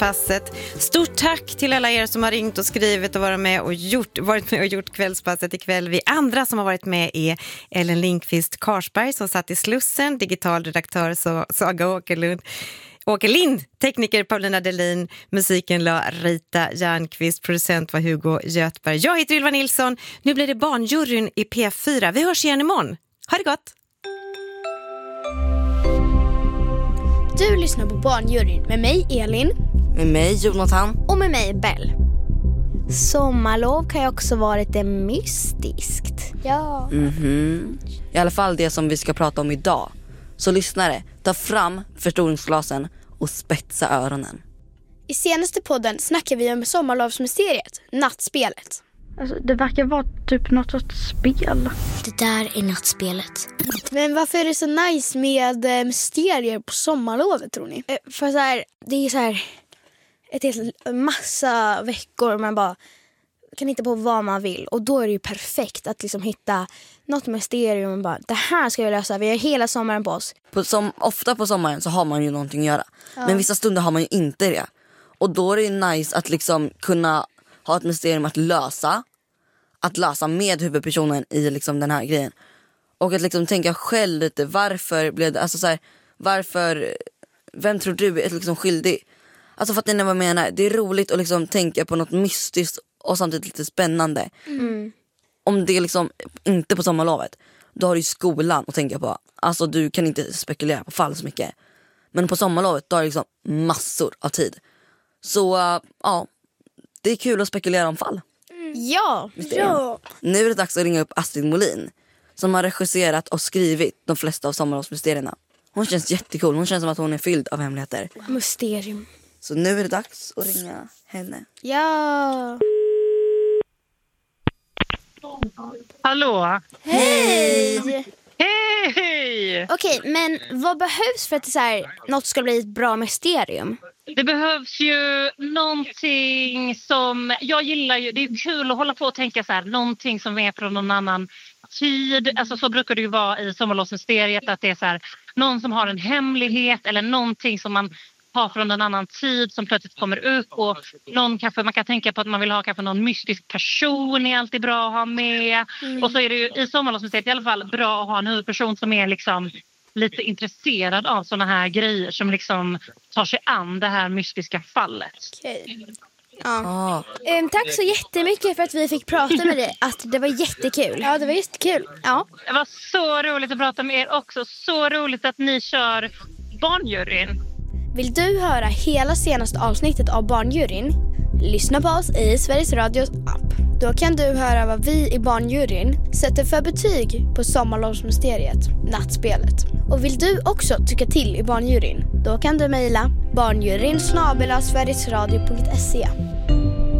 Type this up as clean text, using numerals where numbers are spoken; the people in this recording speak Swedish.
Kvällspasset. Stort tack till alla er som har ringt och skrivit och varit med och gjort Kvällspasset ikväll. Vi andra som har varit med är Ellen Lindqvist Karsberg som satt i Slussen, digital redaktör Saga Åkerlind, tekniker Paulina Delin, musiken la Rita Järnqvist, producent var Hugo Götberg. Jag heter Ylva Nilsson. Nu blir det Barnjuryn i P4. Vi hörs igen imorgon. Ha det gott! Du lyssnar på Barnjuryn med mig Elin, med mig Jonathan och med mig Bell. Sommarlov kan ju också vara lite mystiskt. Ja. I alla fall det som vi ska prata om idag. Så lyssnare, ta fram förstoringsglasen och spetsa öronen. I senaste podden snackar vi om sommarlovsmysteriet, nattspelet. Alltså, det verkar vara typ något sorts spel. Det där är nattspelet. Men varför är det så nice med mysterier på sommarlovet, tror ni? För så här, det är så här ett helt massa veckor man bara kan hitta på vad man vill. Och då är det ju perfekt att liksom hitta något mysterium och bara, det här ska vi lösa. Vi har hela sommaren på oss. Ofta på sommaren så har man ju någonting att göra. Ja. Men vissa stunder har man ju inte det. Och då är det ju nice att liksom kunna ha ett mysterium att lösa med huvudpersonen i liksom den här grejen. Och att liksom tänka själv lite, varför blev det, alltså så här, vem tror du är liksom skyldig? Alltså för att ni vad jag menar, det är roligt att liksom tänka på något mystiskt och samtidigt lite spännande. Om det är liksom inte på sommarlovet, då har du skolan att tänka på. Alltså du kan inte spekulera på fall så mycket. Men på sommarlovet, då har du liksom massor av tid. Så ja, det är kul att spekulera om fall. Ja. Nu är det dags att ringa upp Astrid Molin, som har regisserat och skrivit de flesta av sommarlovsmysterierna. Hon känns jättecool, hon känns som att hon är fylld av hemligheter. Mysterium. Så nu är det dags att ringa henne. Ja. Hallå. Hej. Hej. Okej, men vad behövs för att det så här, något ska bli ett bra mysterium? Det behövs ju någonting som jag gillar ju. Det är kul att hålla på och tänka så här, någonting som är från någon annan tid. Alltså så brukar det ju vara i sommarlovsmysteriet, att det är så här, någon som har en hemlighet eller någonting som man har från en annan tid som plötsligt kommer upp, och någon kanske man kan tänka på att man vill ha kanske någon mystisk person är alltid bra att ha med. Och så är det ju i sommarlovsmysteriet i alla fall bra att ha en huvudperson som är liksom lite intresserad av såna här grejer, som liksom tar sig an det här mystiska fallet. Okej. Ja. Tack så jättemycket för att vi fick prata med dig. Att det var jättekul. Ja, det var jättekul. Ja. Det var så roligt att prata med er också. Så roligt att ni kör Barnjuryn. Vill du höra hela senaste avsnittet av Barnjuryn? Lyssna på oss i Sveriges Radios app. Då kan du höra vad vi i Barnjuryn sätter för betyg på sommarlovsmysteriet, nattspelet. Och vill du också tycka till i Barnjuryn? Då kan du mejla barnjuryn@sverigesradio.se.